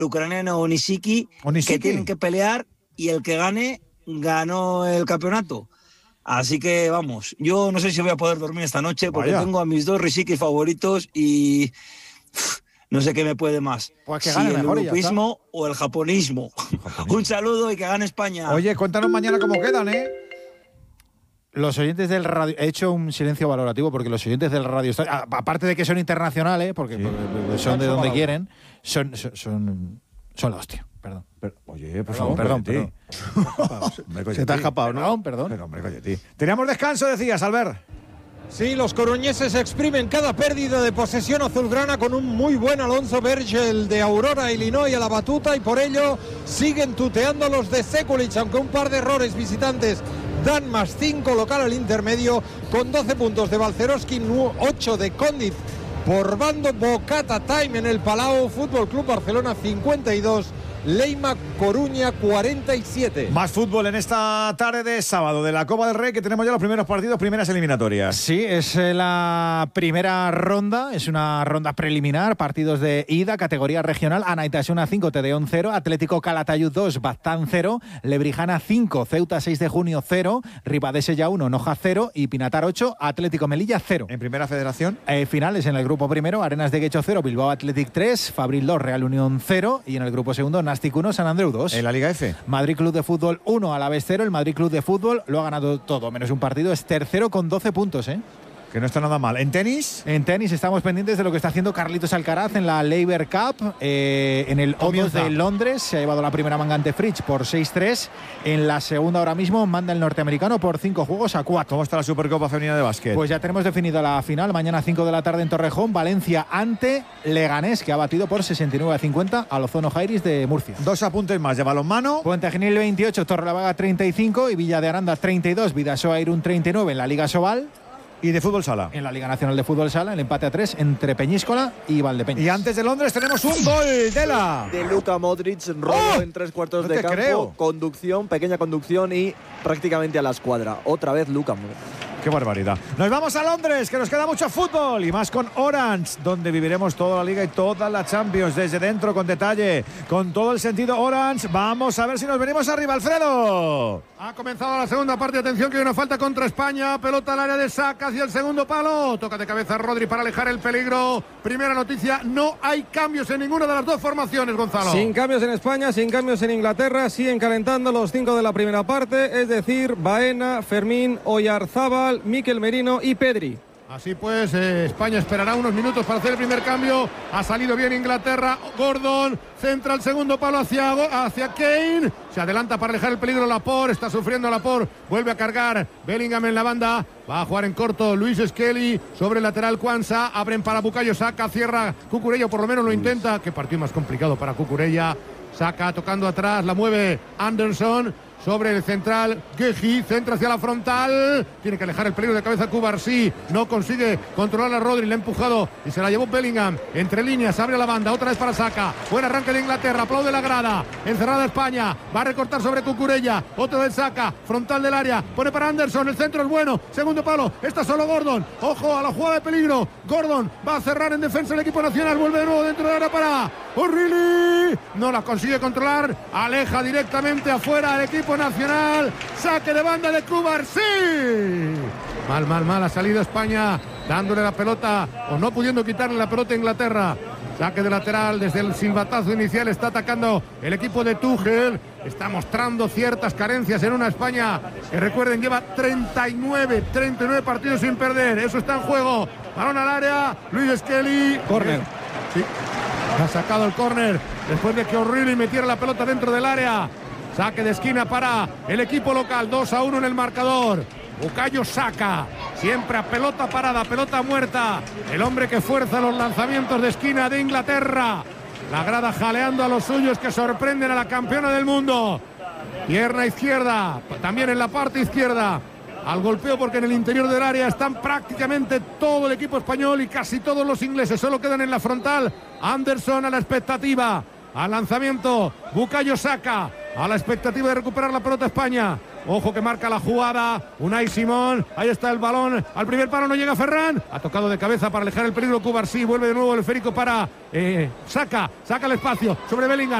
ucraniano Onishiki, que tienen que pelear y el que gane, ganó el campeonato. Así que vamos, yo no sé si voy a poder dormir esta noche porque tengo a mis 2 Rishikis favoritos y no sé qué me puede más. Pues que si gane el mejor europeísmo o el japonismo. Un saludo y que gane España. Oye, cuéntanos mañana cómo quedan, ¿eh? Los oyentes del radio... He hecho un silencio valorativo porque los oyentes del radio... Aparte de que son internacionales, porque son de donde quieren, son la hostia. Perdón. Oye, por favor, perdón. Se te ha escapado, ¿no? Perdón. Pero, hombre, Coyetti. Teníamos descanso, decías, Albert. Sí, los coruñeses exprimen cada pérdida de posesión azulgrana con un muy buen Alonso Vergel de Aurora, Illinois, a la batuta, y por ello siguen tuteando los de Sekulic, aunque un par de errores visitantes dan más 5, local al intermedio, con 12 puntos de Balcerowski, 8 de Condit por bando. Bocata time en el Palau, Fútbol Club Barcelona 52, Leima Coruña 47. Más fútbol en esta tarde de sábado de la Copa del Rey, que tenemos ya los primeros partidos, primeras eliminatorias. Sí, es la primera ronda, es una ronda preliminar, partidos de ida, categoría regional. Anaitasuna 5, Tedeón 0, Atlético Calatayud 2, Baztán 0, Lebrijana 5, Ceuta 6 de junio 0, Ribadesella 1, Noja 0 y Pinatar 8, Atlético Melilla 0. En primera federación. Finales en el grupo primero, Arenas de Guecho 0, Bilbao Athletic 3, Fabril 2, Real Unión 0 y en el grupo segundo, Nastic 1, San Andreu 2. En la Liga F. Madrid Club de Fútbol 1, Alavés 0. El Madrid Club de Fútbol lo ha ganado todo, menos un partido. Es tercero con 12 puntos, ¿eh? Que no está nada mal. ¿En tenis? En tenis estamos pendientes de lo que está haciendo Carlitos Alcaraz en la Laver Cup. En el O2 de Londres se ha llevado la primera manga ante Fritz por 6-3. En la segunda ahora mismo manda el norteamericano por 5 juegos a 4. ¿Cómo está la Supercopa Femenina de Básquet? Pues ya tenemos definida la final. Mañana 5 de la tarde en Torrejón. Valencia ante Leganés, que ha batido por 69-50 al Ozono Jairis de Murcia. 2 apuntes más de balonmano. Puente Genil 28, Torrelavega 35 y Villa de Aranda 32, Vidasoa Irún 39 en la Liga Sobal. Y de fútbol sala. En la Liga Nacional de Fútbol Sala, el empate a 3 entre Peñíscola y Valdepeñas. Y antes de Londres tenemos un gol de Luka Modric, robo en 3 cuartos de campo, conducción, pequeña conducción y prácticamente a la escuadra. Otra vez Luka Modric. ¡Qué barbaridad! Nos vamos a Londres, que nos queda mucho fútbol y más con Orange, donde viviremos toda la Liga y toda la Champions desde dentro, con detalle, con todo el sentido Orange. Vamos a ver si nos venimos arriba, Alfredo. Ha comenzado la segunda parte, atención que hay una falta contra España, pelota al área de Saka hacia el segundo palo, toca de cabeza Rodri para alejar el peligro. Primera noticia, no hay cambios en ninguna de las dos formaciones, Gonzalo. Sin cambios en España, sin cambios en Inglaterra, siguen calentando los 5 de la primera parte, es decir, Baena, Fermín, Oyarzábal, Mikel Merino y Pedri. Así pues, España esperará unos minutos para hacer el primer cambio. Ha salido bien Inglaterra. Gordon centra el segundo palo hacia Kane. Se adelanta para alejar el peligro Laporte. Está sufriendo Laporte. Vuelve a cargar Bellingham en la banda. Va a jugar en corto Luis Skelly sobre el lateral Kwanza. Abren para Bukayo Saka. Cierra Cucurella, por lo menos lo intenta. Qué partido más complicado para Cucurella. Saka tocando atrás. La mueve Anderson. Sobre el central, Guehi, centra hacia la frontal, tiene que alejar el peligro de cabeza Cubarsí, no consigue controlar a Rodri, le ha empujado y se la llevó Bellingham, entre líneas, abre la banda, otra vez para Saka, buen arranque de Inglaterra, aplaude la grada, encerrada España, va a recortar sobre Cucurella, otro vez Saka, frontal del área, pone para Anderson, el centro es bueno, segundo palo, está solo Gordon, ojo a la jugada de peligro, Gordon va a cerrar en defensa el equipo nacional, vuelve de nuevo dentro del área para O'Reilly, no la consigue controlar, aleja directamente afuera el equipo nacional, saque de banda de Cubarsí. Mal ha salido España, dándole la pelota o no pudiendo quitarle la pelota a Inglaterra. Saque de lateral desde el silbatazo inicial, está atacando el equipo de Tuchel, está mostrando ciertas carencias en una España que, recuerden, lleva 39 partidos sin perder, eso está en juego. Balón al área, Luis Skelly. Córner. Sí, ha sacado el córner después de que O'Reilly metiera la pelota dentro del área. Saque de esquina para el equipo local, 2-1 en el marcador. Bukayo Saka, siempre a pelota parada, pelota muerta. El hombre que fuerza los lanzamientos de esquina de Inglaterra. La grada jaleando a los suyos que sorprenden a la campeona del mundo. Pierna izquierda, también en la parte izquierda. Al golpeo, porque en el interior del área están prácticamente todo el equipo español y casi todos los ingleses. Solo quedan en la frontal. Anderson a la expectativa. Al lanzamiento, Bukayo Saka. A la expectativa de recuperar la pelota España. Ojo que marca la jugada. Unai Simón. Ahí está el balón. Al primer palo no llega Ferran. Ha tocado de cabeza para alejar el peligro Cubarsí. Vuelve de nuevo el esférico para Saca el espacio sobre Bellingham.